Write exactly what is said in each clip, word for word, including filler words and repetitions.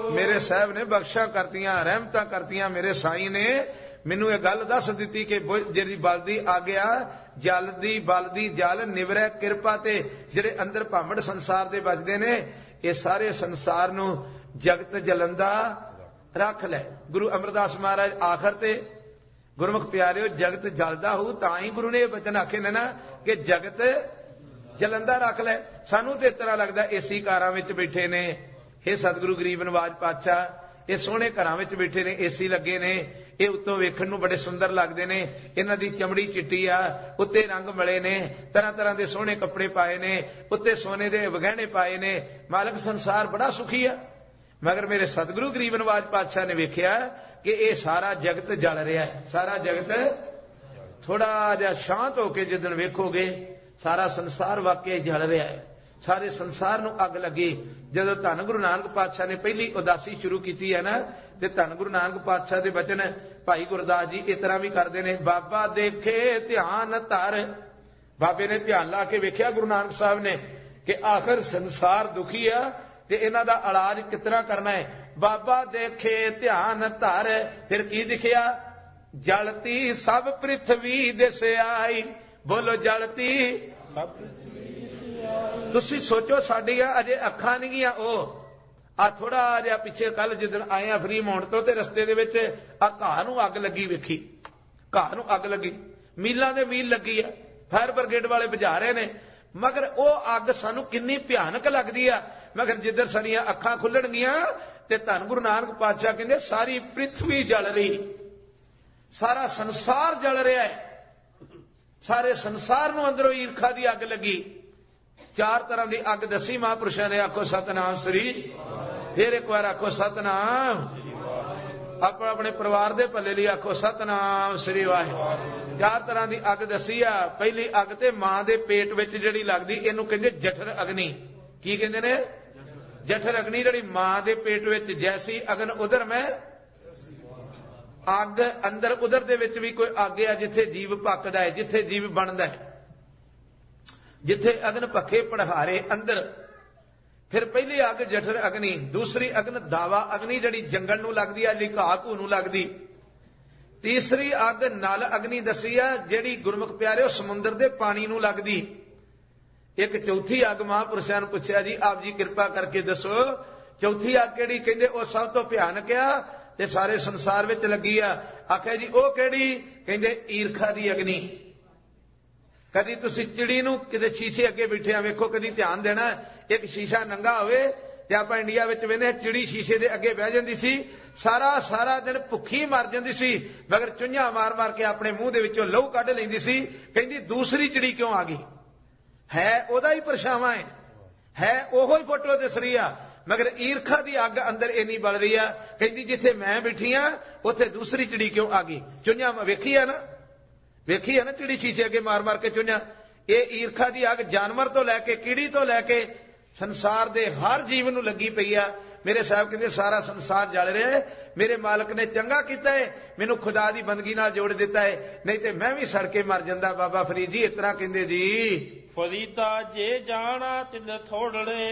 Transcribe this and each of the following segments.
मेरे साहब ने बख्शा करतियां रहमतां करतियां मेरे साई ने मैनू ये गल दस दी कि जी बलदी आग्या जलदी बलदी जल निवरै किरपा ते जिहड़े अंदर भामड़ संसार दे बजदे ने ये सारे संसार नू जगत जलंदा रख लै। गुरु अमरदास महाराज आखिर ते गुरमुख प्यारिओ जगत जलदा हो तां ही गुरु ने वचन आखे ने ना कि जगत जलंदा रख लै। सानू तो इस तरह लगता एसी कारां विच बैठे ने, हे सतगुरु गरीब नवाज पातशाह ये सोहणे घरां विच बैठे ने, एसी लगे ने, ये उत्तों वेखण नूं बड़े सुंदर लगदे ने, इन्हां दी चमड़ी चिट्टी आ, उत्ते रंग मले ने, तरह तरह के सोहणे कपड़े पाए ने, उत्ते सोने दे गहणे पाए ने, मालक संसार बड़ा सुखी आ। मगर मेरे सतगुरु गरीब नवाज पातशाह ने वेख्या कि ये सारा जगत जल रहा है, सारा जगत थोड़ा जिहा शांत होके जिदन वेखोगे सारा संसार वाकई जल रहा है, सारे संसार नूं अग लगी। जदों धन गुरु नानक पातशाह ने पहली उदासी शुरू की है ना, ते धन गुरु नानक पातशाह के वचन भाई गुरदास जी इस तरह भी करते हैं। बाबा देखे ध्यान धर, बाबे ने ध्यान ला के वेख्या गुरु नानक साहब ने कि आखिर संसार दुखी है ते इन्हां दा इलाज कितना करना है। बाबा देखे ध्यान धर, फिर की दिखिया जलती सब पृथ्वी दिस आई, बोलो जलती सब पृथ्वी। तुसी सोचो साडियां अजे अखां नहीं गियां, ओ आ थोड़ा जिहा पिछे कल जिदन आए आ फ्री माउंट तो ते रस्ते दे विच आ घाह नूं अग लगी वेखी, घाह नूं अग लगी, मीलां दे मील लगी है, फायर ब्रिगेड वाले बुझा रहे ने, मगर ओ अग सानू किन्नी भयानक लगदी आ। मगर जिधर साडियां अखां खुलणगियां ते धन गुरु नानक पातशाह कहंदे सारी पृथ्वी जल रही, सारा संसार जल रहा है, सारे संसार नूं अंदरों ईर्खा दी अग लगी। चार तरह की अग दसी महापुरुषों ने, आखो सतनाम श्री, फिर एक बार आखो सतनाम, अपने अपने परिवार दे भले लिए आखो सतनाम श्री वाहिगुरू। चार तरह की अग दसी आ। पहली अग ते मां दे पेट विच जिहड़ी लगदी इहनूं कहंदे जठर अग्नि। की कहंदे ने? जठर अग्नि। जिहड़ी मां दे पेट विच जैसी अगन उधर मैं अग अंदर उधर दे विच भी कोई अग है जिथे जीव पकदा है, जिथे जीव बनदा है, जिथे अग्न पखे पढ़ारे अंदर। फिर पहली अग जठर अग्नि, दूसरी अग्न दावा अग्नि जिहड़ी जंगल नूं लगदी है, घाह घू नूं लगदी। तीसरी अग नल अग्नि दसी है जिहड़ी गुरमुख प्यारे समुंदर दे पानी नूं लगदी। एक चौथी अग महापुरुषां नूं पुछया जी आप जी कृपा करके दसो चौथी अग किहड़ी? कहंदे ओ सब तो भयानक आ ते सारे संसार विच लगी आ। आख्या जी ओ किहड़ी? कहंदे ईर्खा दी अग्नि। कदी तुसी चिड़ी नूं किते शीशे अगे बैठे आ वेखो, कदी ध्यान देना, एक शीशा नंगा होवे ते आपां इंडिया विच वेखने चिड़ी शीशे दे अगे बह जांदी सी, सारा सारा दिन भुखी मर जांदी सी, मगर चुंझां मार मार के अपने मूंह दे विचों लहू कढ लैंदी सी। कहंदी दूसरी चिड़ी क्यों आ गई? है ओदा ही परछावां है, है ओहो ही फोटो दिस रही आ, मगर ईर्खा दी अग अंदर इन्नी बल रही आ। कहंदी जिथे मैं बैठी आ उत्थे दूसरी चिड़ी क्यों आ गई? चुंझां वेखी आ ना, वेखी है ना चिड़ी शीशे अगे मार मार के चुन्या। ये ईर्खा दी अग जानवर तो लैके कीड़ी तो लैके संसार दे हर जीव नूं लगी पई आ। मेरे साहब कहंदे सारा संसार जल रहा है, मेरे मालक ने चंगा कीता है, मैनूं खुदा दी बंदगी नाल जोड़ दिता है, नहीं ते मैं भी सड़ के मर जांदा। बाबा फरीद जी इस तरह कहंदे जी, फरीदा जे जाना तिल थोड़े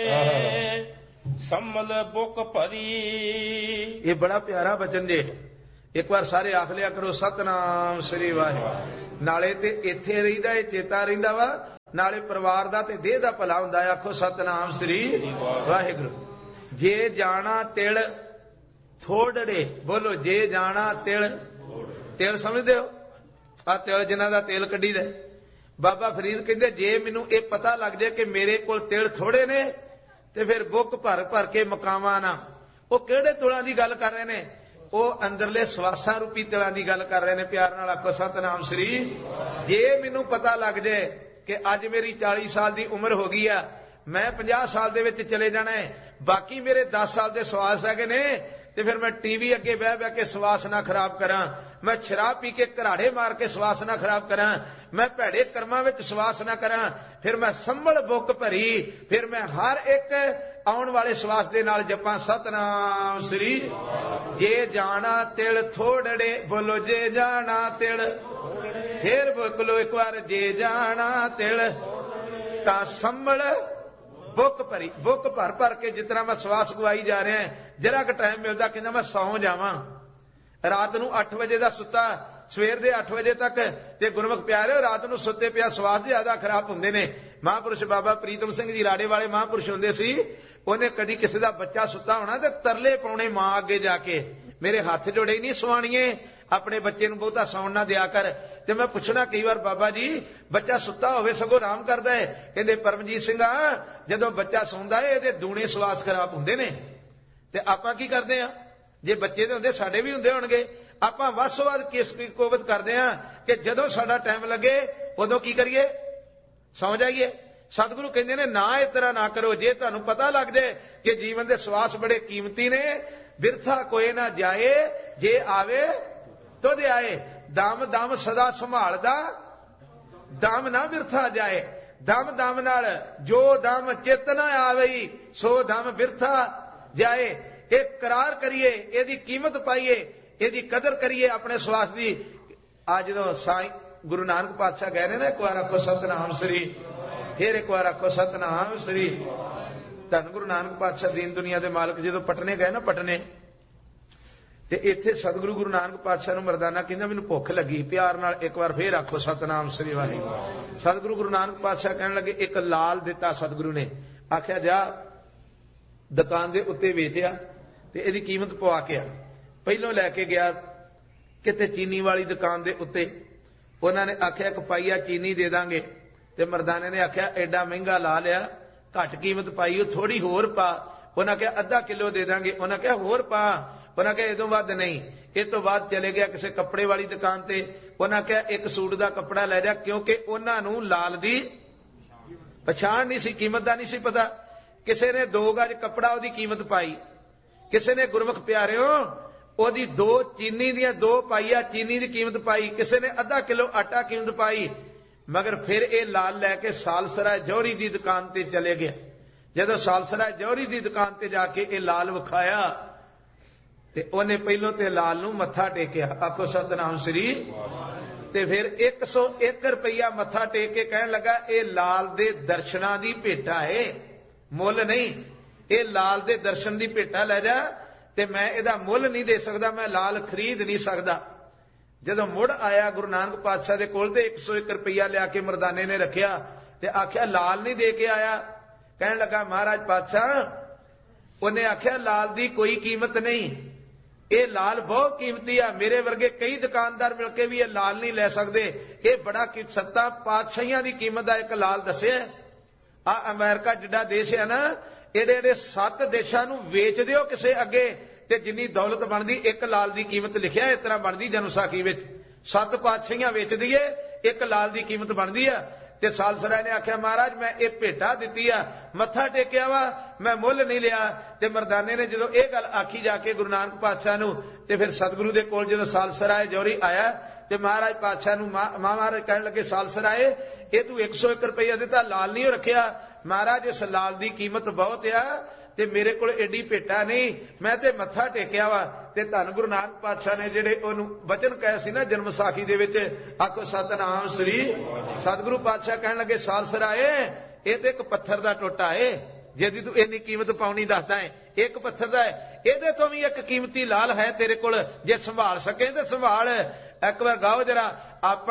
सम्मल बुक भरी। ये बड़ा प्यारा वचन जे, एक बार सारे आख लिया करो सतनाम श्री वाहिगुरू। नाले ते इत्थे रहिंदा है, चेता रहिंदा वा, नाले परिवार दा ते देह दा भला हुंदा है। आखो सतनाम श्री वाहिगुरू। जे जाना तिल थोड़े, बोलो जे जाना तिल। तिल समझदे हो? आ तिल जिन्हां दा तेल कड्डी दा। बाबा फरीद कहंदे जे मैनूं ये पता लग जाए कि मेरे कोल तिल थोड़े ने ते फिर बुक भर भर के मकावां ना। वो किहड़े तुलां दी गल कर रहे ने? वो अंदरले सवासा रूपी तिलां दी गल कर रहे ने। प्यार नाल आखो सतनाम श्री। जे मैनूं पता लग जाए कि अज मेरी चालीस साल की उम्र हो गई है, मैं पचास साल दे विच चले जाना है, बाकी मेरे दस साल के सवास है ने, ते फिर मैं टीवी अगे बह बह के सवास ना खराब करा, मैं शराब पी के घराड़े मार के सवास ना खराब करा, मैं भैड़े कर्मां विच सवास ना करा, फिर मैं संभल बुक भरी, फिर मैं हर एक आउण वाले सवास दे नाल जपां सतनाम श्री। जे जाना तिल थोड़े, बोलो जे जाना तिल। फिर बोलो एक बार, जे जाना तिल तां संभल बुक भरी। बुक भर भर के जितना मैं सवास गवाई जा रहा है, जरा क टाइम मिलता कहंदा मैं सौ जावां, रात नूं अठ बजे दा सुत्ता सवेर दे अठ बजे तक ते गुरमुख प्यारे रात नूं सुत्ते पिया स्वास्थ्य ज्यादा खराब हुंदे ने। महापुरुष बाबा प्रीतम सिंह जी राड़े वाले महापुरुष हुंदे सी, ਉਹਨੇ कदी किसी का बच्चा सुता होना ते तरले पाउणे मां अगे जाके मेरे हाथ जोड़े ही नहीं सुवाणीए, अपने बच्चे नूं बहुता सौण ना दिया कर। ते मैं पुछना कई बार बाबा जी बच्चा सुता होवे सगों आराम करदा है, कहंदे परमजीत सिंह जदों बच्चा सौंदा है इहदे दूणे सवास खराब हुंदे ने ते आपां की करदे आ, जे बच्चे दे हुंदे साडे भी हुंदे होणगे, आपां वध तो वध किस कोवत करदे आ कि जदों साडा टाइम लगे उदों की करिए सौ जाइए। सतगुरु कहंदे ने ना इस तरह ना करो, जे तुहानूं पता लग जाए कि जीवन दे सवास बड़े कीमती ने, बिरथा कोई ना जाए, जे आवे तो दे आए, दम दम सदा संभालदा दम ना बिरथा जाए। दम दम नाल जो दम चित ना आवे सो दम बिरथा जाए। एक करार करिए, इहदी कीमत पाइए, इहदी कदर करिए अपने सवास दी। अज जो साईं गुरु नानक पातशाह कह रहे ने एक बार आखो सतनाम श्री, फिर एक बार आखो सतनाम श्री। धन गुरु नानक पातशाह दीन दुनिया के मालक जो पटने गए ना, पटने ते इत्थे सतगुरु गुरु नानक पातशाह नूं मरदाना कहंदा मैनूं भुख लगी, प्यार नाल एक बार फिर आखो सतनाम श्री वाहिगुरू। सतगुरु गुरु नानक पातशाह कहण लगे एक लाल दिता सतगुरु ने, आख्या जा दुकान दे उत्ते वेचिया ते इहदी कीमत पवा के आ। पहलों लैके गया किते चीनी वाली दुकान दे उत्ते, उन्होंने आख्या एक पाईया चीनी दे दांगे, ते मरदाने ने आख्या एडा महंगा ला लिया, घट कीमत पाई थोड़ी होर पा। उन्हें आख्या अद्धा किलो दे दांगे, उन्हें आख्या होर पा। उन्हें आख्या इदों वध नहीं। इस तो बाद चले गया किसी कपड़े वाली दुकान ते, उन्हें आख्या एक सूट का कपड़ा लै जा, क्योंकि उन्होंने लाल दी पछाण नहीं सी, कीमत का नहीं सी पता। किसी ने दो गज कपड़ा ओदी कीमत पाई, किसी ने गुरमुख प्यारिओ ओदी दो चीनी दियां दो पाईया चीनी की कीमत पाई, किसी ने अद्धा किलो आटा कीमत पाई। मगर फिर ये लाल लैके सालसराय जौहरी की दुकान ते चले गए। जदों सालसराय जौहरी की दुकान ते जाके ये लाल विखाया ते उन्हें पहलों ते लाल नूं मत्था टेकिया, आखो सतनाम श्री। ते फिर एक सौ एक रुपया मत्था टेक के कहन लगा ये लाल दे दर्शनां दी भेटा है, मुल नहीं। ये लाल दे दर्शन दी भेटा लै जा, ते मैं इहदा मुल नहीं दे सकदा, मैं लाल खरीद नहीं सकदा। जदों मुड़ आया गुरु नानक पातशाह दे कोल ते एक सौ एक रुपया लिया के मरदाने ने रखिया ते आख्या लाल नहीं दे के आया। कहन लगा महाराज पातशाह, उन्हें आख्या लाल दी कोई कीमत नहीं, ये लाल बहुत कीमती है, मेरे वर्गे कई दुकानदार मिलके भी ये लाल नहीं ले सकते। ये बड़ा सत्ता पातशाहियां दी कीमत का एक लाल दसे। आ अमेरिका जिड्डा देश है ना, एडे एडे सत्त देशां नूं वेच दिओ किसे अगे ते जिन्नी दौलत बनदी एक लाल दी कीमत लिखिया इस तरह बनदी जनसाखी विच, सत्त पातशाहियां वेच दईए एक लाल दी कीमत बनदी है। ते सालसराय ने आख्या महाराज मैं ये भेटा दिती आ, मत्था टेकिया वा, मैं मुल नहीं लिया। ते मरदाने ने जदों ये गल आखी जाके गुरु नानक पातशाह नूं, ते फिर सतगुरु दे कोल जदों सालसराय जौहरी आया ते महाराज पातशाह नूं महाराज कहण लगे सालसराय ये तू एक सौ एक रुपया दिता लाल नहीं रखिया। महाराज इस लाल दी कीमत बहुत आ ते मेरे कोल एडी भेटा नहीं, मैं ते मत्था टेकिया वा। ते धन गुरु नानक पातशाह ने जेडे ओनू वचन कहे सी ना जन्म साखी दे विच, आखो सतनाम श्री। सतगुरु पातशाह कहण लगे सालसराय ये ते एक पत्थर दा टोटा है, जिहदी तू इन्नी कीमत पाउणी दसदा है, एक पत्थर दा है, इहदे तो भी एक कीमती लाल है तेरे कोल, जे संभाल सके ते संभाल। एक बार गाओ जरा आप